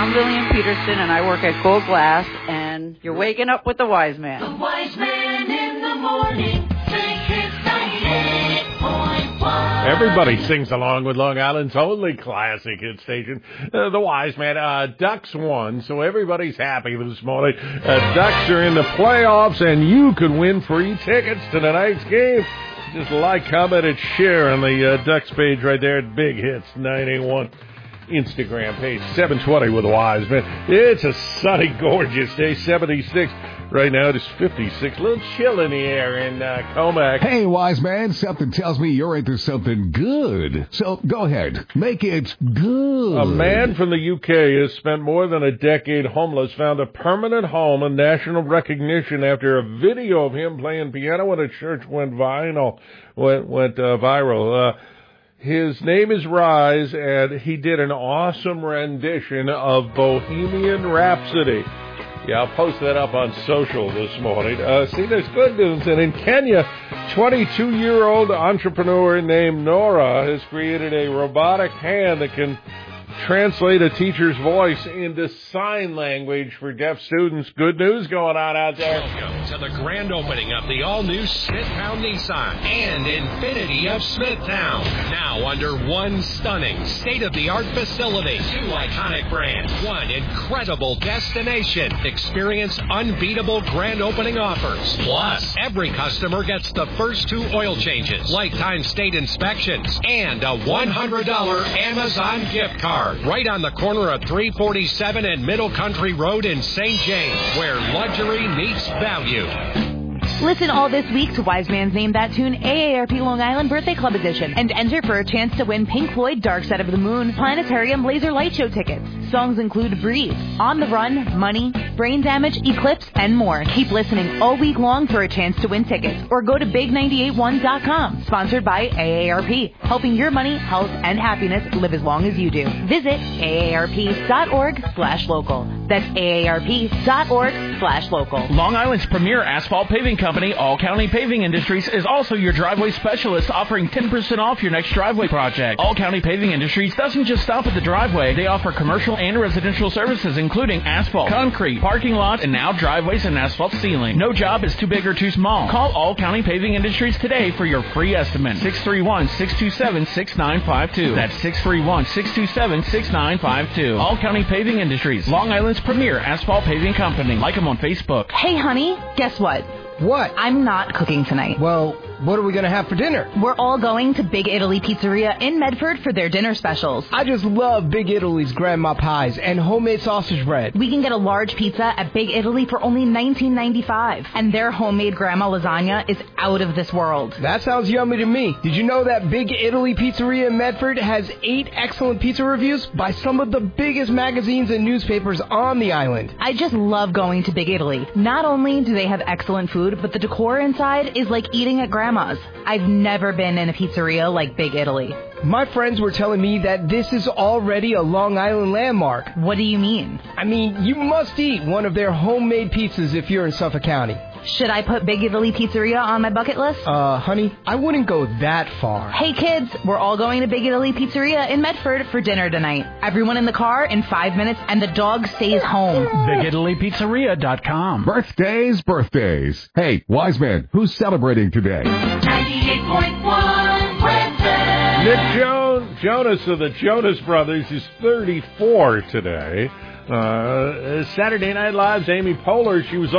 I'm Lillian Peterson, and I work at Gold Glass, and you're waking up with the Wise Man. The Wise Man in the morning. Everybody sings along with Long Island's only classic hit station, The Wise Man. Ducks won, so everybody's happy this morning. Ducks are in the playoffs, and you could win free tickets to tonight's game. Just like, comment, and share on the Ducks page right there at Big Hits 981. Instagram page 720 with the Wise Man. It's a sunny, gorgeous day, 76. Right now it is 56. A little chill in the air in Comac. Hey, Wise Man, something tells me you're into something good. So go ahead, make it good. A man from the UK has spent more than a decade homeless, found a permanent home and national recognition after a video of him playing piano at a church went viral. His name is Rise, and he did an awesome rendition of Bohemian Rhapsody. Yeah, I'll post that up on social this morning. See, there's good news. And in Kenya, 22-year-old entrepreneur named Nora has created a robotic hand that can translate a teacher's voice into sign language for deaf students. Good news going on out there. Welcome to the grand opening of the all-new Smithtown Nissan and Infiniti of Smithtown. Now under one stunning, state-of-the-art facility. Two iconic brands. One incredible destination. Experience unbeatable grand opening offers. Plus, every customer gets the first two oil changes, lifetime state inspections, and a $100 Amazon gift card. Right on the corner of 347 and Middle Country Road in St. James, where luxury meets value. Listen all this week to Wise Man's Name That Tune AARP Long Island Birthday Club Edition and enter for a chance to win Pink Floyd Dark Side of the Moon Planetarium Laser Light Show tickets. Songs include Breathe, On the Run, Money, Brain Damage, Eclipse, and more. Keep listening all week long for a chance to win tickets or go to big981.com. Sponsored by AARP, helping your money, health, and happiness live as long as you do. Visit aarp.org/local. That's aarp.org/local. Long Island's premier asphalt paving company, All County Paving Industries, is also your driveway specialist, offering 10% off your next driveway project. All County Paving Industries doesn't just stop at the driveway. They offer commercial and residential services, including asphalt, concrete, parking lots, and now driveways and asphalt sealing. No job is too big or too small. Call All County Paving Industries today for your free estimate. 631-627-6952. That's 631-627-6952. All County Paving Industries, Long Island's premier asphalt paving company. Like them on Facebook. Hey, honey, guess what? What? I'm not cooking tonight. Well, what are we going to have for dinner? We're all going to Big Italy Pizzeria in Medford for their dinner specials. I just love Big Italy's grandma pies and homemade sausage bread. We can get a large pizza at Big Italy for only $19.95. And their homemade grandma lasagna is out of this world. That sounds yummy to me. Did you know that Big Italy Pizzeria in Medford has 8 excellent pizza reviews by some of the biggest magazines and newspapers on the island? I just love going to Big Italy. Not only do they have excellent food, but the decor inside is like eating at grandma's. I've never been in a pizzeria like Big Italy. My friends were telling me that this is already a Long Island landmark. What do you mean? I mean, you must eat one of their homemade pizzas if you're in Suffolk County. Should I put Big Italy Pizzeria on my bucket list? Honey, I wouldn't go that far. Hey, kids, we're all going to Big Italy Pizzeria in Medford for dinner tonight. Everyone in the car in 5 minutes, and the dog stays home. BigItalyPizzeria.com. Birthdays. Hey, Wise Man, who's celebrating today? 98.1 Breakfast. Nick Jonas of the Jonas Brothers is 34 today. Saturday Night Live's Amy Poehler, she was